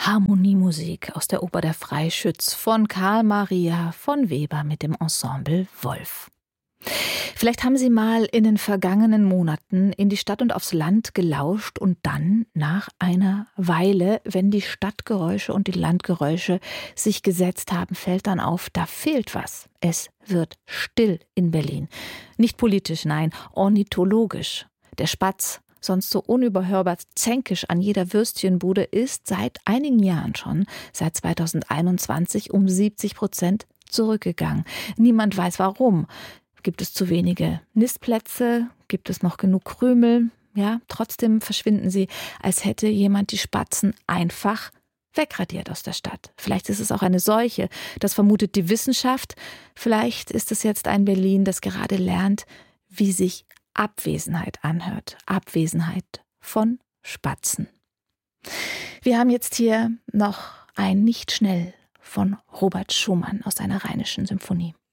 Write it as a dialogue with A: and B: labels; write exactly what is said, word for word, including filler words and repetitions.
A: Harmoniemusik aus der Oper Der Freischütz von Carl Maria von Weber mit dem Ensemble Wolf. Vielleicht haben Sie mal in den vergangenen Monaten in die Stadt und aufs Land gelauscht und dann nach einer Weile, wenn die Stadtgeräusche und die Landgeräusche sich gesetzt haben, fällt dann auf, da fehlt was. Es wird still in Berlin. Nicht politisch, nein, ornithologisch. Der Spatz, sonst so unüberhörbar zänkisch an jeder Würstchenbude, ist seit einigen Jahren schon, seit zweitausendeinundzwanzig, um siebzig Prozent zurückgegangen. Niemand weiß warum. Gibt es zu wenige Nistplätze? Gibt es noch genug Krümel? Ja, trotzdem verschwinden sie, als hätte jemand die Spatzen einfach wegradiert aus der Stadt. Vielleicht ist es auch eine Seuche, das vermutet die Wissenschaft. Vielleicht ist es jetzt ein Berlin, das gerade lernt, wie sich Abwesenheit anhört. Abwesenheit von Spatzen. Wir haben jetzt hier noch ein Nicht schnell von Robert Schumann aus einer Rheinischen Symphonie.